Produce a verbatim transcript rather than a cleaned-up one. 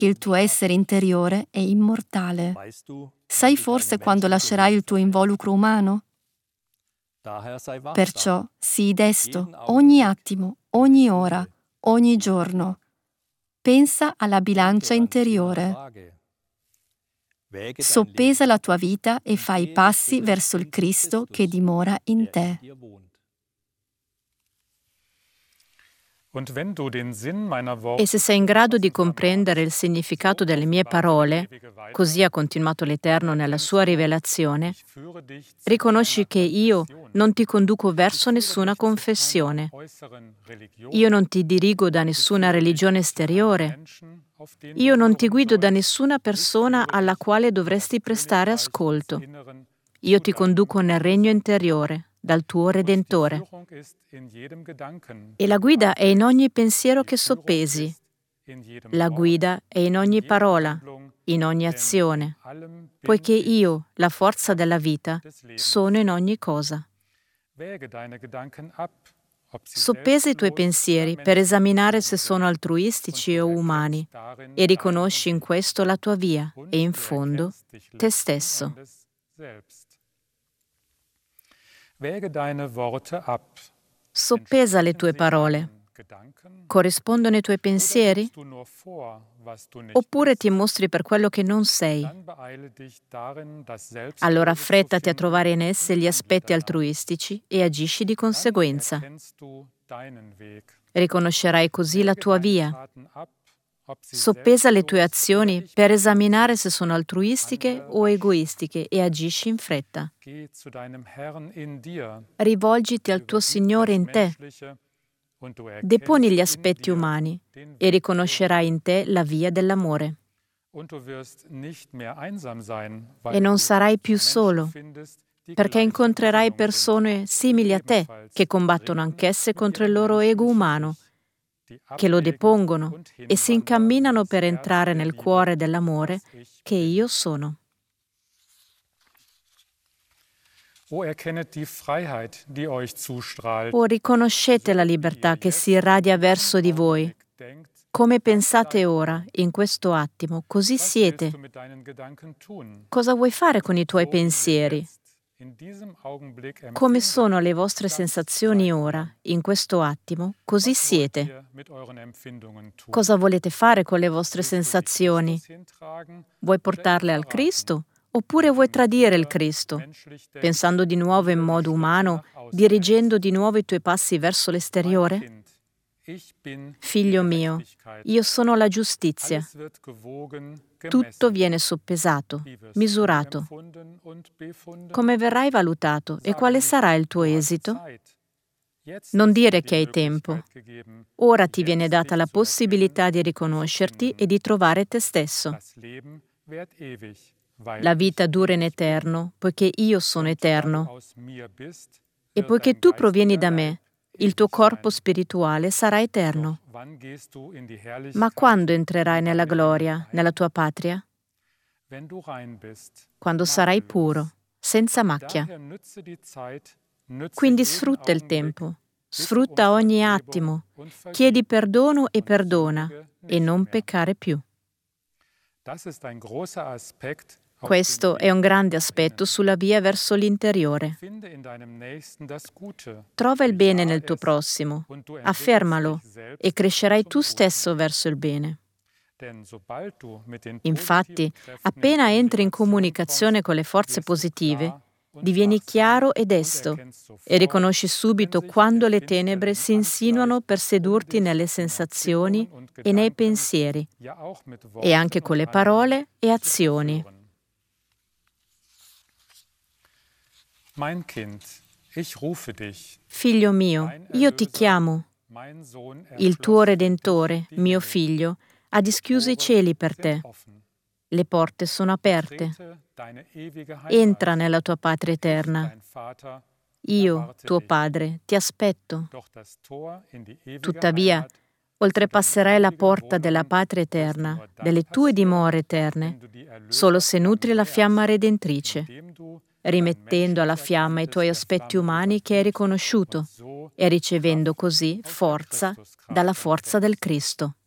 Il tuo essere interiore è immortale. Sai forse quando lascerai il tuo involucro umano? Perciò sii desto ogni attimo, ogni ora, ogni giorno. Pensa alla bilancia interiore. Soppesa la tua vita e fai passi verso il Cristo che dimora in te. E se sei in grado di comprendere il significato delle mie parole, così ha continuato l'Eterno nella sua rivelazione, riconosci che io non ti conduco verso nessuna confessione. Io non ti dirigo da nessuna religione esteriore. Io non ti guido da nessuna persona alla quale dovresti prestare ascolto. Io ti conduco nel regno interiore, dal tuo Redentore. E la guida è in ogni pensiero che soppesi. La guida è in ogni parola, in ogni azione, poiché io, la forza della vita, sono in ogni cosa. Soppesa i tuoi pensieri per esaminare se sono altruistici o umani e riconosci in questo la tua via e, in fondo, te stesso. Soppesa le tue parole. Corrispondono ai tuoi pensieri? Oppure ti mostri per quello che non sei? Allora affrettati a trovare in esse gli aspetti altruistici e agisci di conseguenza. Riconoscerai così la tua via. Soppesa le tue azioni per esaminare se sono altruistiche o egoistiche e agisci in fretta. Rivolgiti al tuo Signore in te. Deponi gli aspetti umani e riconoscerai in te la via dell'amore. E non sarai più solo, perché incontrerai persone simili a te che combattono anch'esse contro il loro ego umano, che lo depongono e si incamminano per entrare nel cuore dell'amore che io sono. O riconoscete la libertà che si irradia verso di voi. Come pensate ora, in questo attimo, così siete. Cosa vuoi fare con i tuoi pensieri? Come sono le vostre sensazioni ora, in questo attimo, così siete. Cosa volete fare con le vostre sensazioni? Vuoi portarle al Cristo? Oppure vuoi tradire il Cristo, pensando di nuovo in modo umano, dirigendo di nuovo i tuoi passi verso l'esteriore? Figlio mio, io sono la giustizia. Tutto viene soppesato, misurato. Come verrai valutato e quale sarà il tuo esito? Non dire che hai tempo. Ora ti viene data la possibilità di riconoscerti e di trovare te stesso. La vita dura in eterno, poiché io sono eterno. E poiché tu provieni da me, il tuo corpo spirituale sarà eterno. Ma quando entrerai nella gloria, nella tua patria? Quando sarai puro, senza macchia. Quindi sfrutta il tempo, sfrutta ogni attimo, chiedi perdono e perdona, e non peccare più. Questo è un grande aspetto sulla via verso l'interiore. Trova il bene nel tuo prossimo, affermalo e crescerai tu stesso verso il bene. Infatti, appena entri in comunicazione con le forze positive, divieni chiaro e desto e riconosci subito quando le tenebre si insinuano per sedurti nelle sensazioni e nei pensieri, e anche con le parole e azioni. Figlio mio, io ti chiamo. Il tuo Redentore, mio figlio, ha dischiuso i cieli per te. Le porte sono aperte. Entra nella tua patria eterna. Io, tuo Padre, ti aspetto. Tuttavia, oltrepasserai la porta della patria eterna, delle tue dimore eterne, solo se nutri la fiamma redentrice, rimettendo alla fiamma i tuoi aspetti umani che hai riconosciuto e ricevendo così forza dalla forza del Cristo.